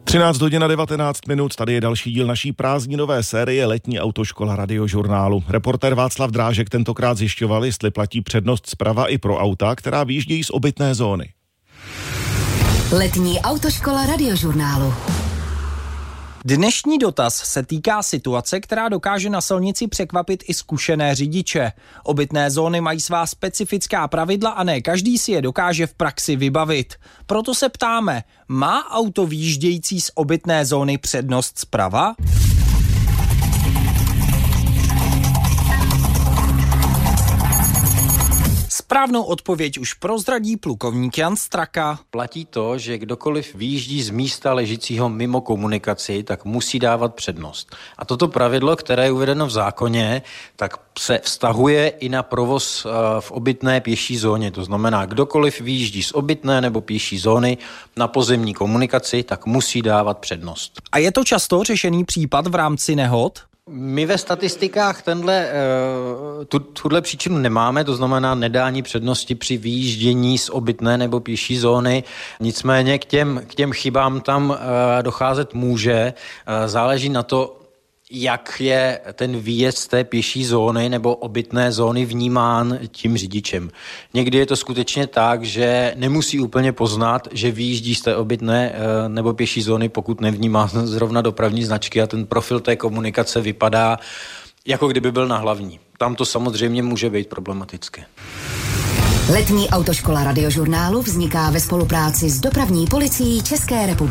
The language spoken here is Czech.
13:19, tady je další díl naší prázdninové série Letní autoškola Radiožurnálu. Reportér Václav Drážek tentokrát zjišťoval, jestli platí přednost zprava i pro auta, která výjíždějí z obytné zóny. Letní autoškola Radiožurnálu. Dnešní dotaz se týká situace, která dokáže na silnici překvapit i zkušené řidiče. Obytné zóny mají svá specifická pravidla a ne každý si je dokáže v praxi vybavit. Proto se ptáme, má auto výjíždějící z obytné zóny přednost zprava? Správnou odpověď už prozradí plukovník Jan Straka. Platí to, že kdokoliv vyjíždí z místa ležícího mimo komunikaci, tak musí dávat přednost. A toto pravidlo, které je uvedeno v zákoně, tak se vztahuje i na provoz v obytné pěší zóně. To znamená, kdokoliv vyjíždí z obytné nebo pěší zóny na pozemní komunikaci, tak musí dávat přednost. A je to často řešený případ v rámci nehod? My ve statistikách tuhle příčinu nemáme, to znamená nedání přednosti při vyjíždění z obytné nebo pěší zóny. Nicméně k těm chybám tam docházet může. Záleží na to, jak je ten výjezd z té pěší zóny nebo obytné zóny vnímán tím řidičem. Někdy je to skutečně tak, že nemusí úplně poznat, že vyjíždí z té obytné nebo pěší zóny, pokud nevnímá zrovna dopravní značky a ten profil té komunikace vypadá, jako kdyby byl na hlavní. Tam to samozřejmě může být problematické. Letní autoškola Radiožurnálu vzniká ve spolupráci s Dopravní policií České republiky.